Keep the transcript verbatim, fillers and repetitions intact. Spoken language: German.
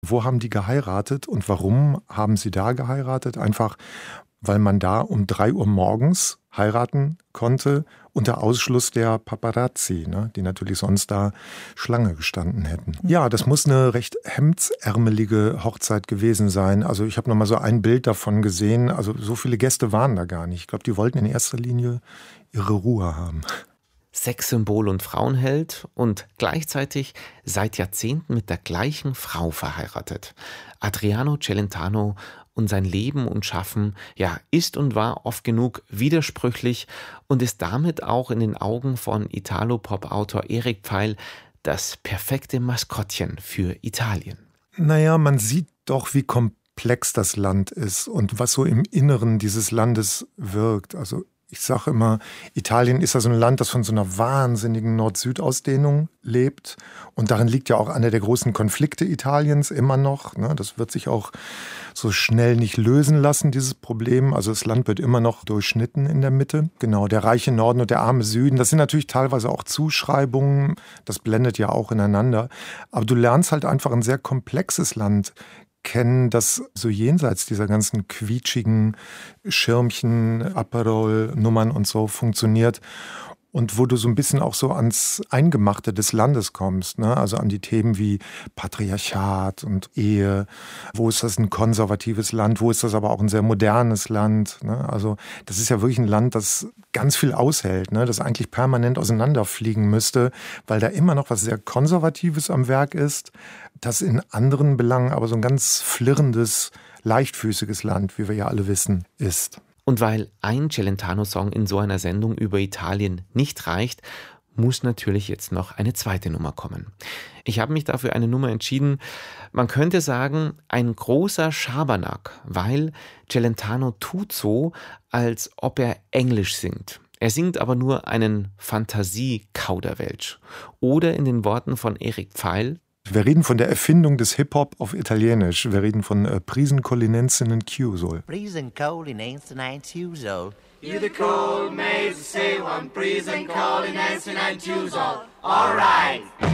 Wo haben die geheiratet und warum haben sie da geheiratet? Einfach, weil man da um drei Uhr morgens heiraten konnte, unter Ausschluss der Paparazzi, ne, die natürlich sonst da Schlange gestanden hätten. Ja, das muss eine recht hemdsärmelige Hochzeit gewesen sein. Also ich habe noch mal so ein Bild davon gesehen. Also so viele Gäste waren da gar nicht. Ich glaube, die wollten in erster Linie ihre Ruhe haben. Sexsymbol und Frauenheld und gleichzeitig seit Jahrzehnten mit der gleichen Frau verheiratet. Adriano Celentano und sein Leben und Schaffen, ja, ist und war oft genug widersprüchlich und ist damit auch in den Augen von Italo-Pop-Autor Erik Pfeil das perfekte Maskottchen für Italien. Naja, man sieht doch, wie komplex das Land ist und was so im Inneren dieses Landes wirkt. Also ich sage immer, Italien ist ja so ein Land, das von so einer wahnsinnigen Nord-Süd-Ausdehnung lebt. Und darin liegt ja auch einer der großen Konflikte Italiens immer noch. Das wird sich auch so schnell nicht lösen lassen, dieses Problem. Also das Land wird immer noch durchschnitten in der Mitte. Genau, der reiche Norden und der arme Süden. Das sind natürlich teilweise auch Zuschreibungen. Das blendet ja auch ineinander. Aber du lernst halt einfach ein sehr komplexes Land kennen, das so jenseits dieser ganzen quietschigen Schirmchen, Aperol-Nummern und so funktioniert. Und wo du so ein bisschen auch so ans Eingemachte des Landes kommst, ne? Also an die Themen wie Patriarchat und Ehe. Wo ist das ein konservatives Land? Wo ist das aber auch ein sehr modernes Land? Ne? Also das ist ja wirklich ein Land, das ganz viel aushält, ne? Das eigentlich permanent auseinanderfliegen müsste, weil da immer noch was sehr Konservatives am Werk ist, das in anderen Belangen aber so ein ganz flirrendes, leichtfüßiges Land, wie wir ja alle wissen, ist. Und weil ein Celentano-Song in so einer Sendung über Italien nicht reicht, muss natürlich jetzt noch eine zweite Nummer kommen. Ich habe mich dafür eine Nummer entschieden, man könnte sagen, ein großer Schabernack, weil Celentano tut so, als ob er Englisch singt. Er singt aber nur einen Fantasie-Kauderwelsch. Oder in den Worten von Erik Pfeil: Wir reden von der Erfindung des Hip-Hop auf Italienisch. Wir reden von äh, Prisen Collinensinnen Chiusol. Prisen Collinensinnen Chiusol. You the cold maze say one prison calling Nancy and Chiusol. All right.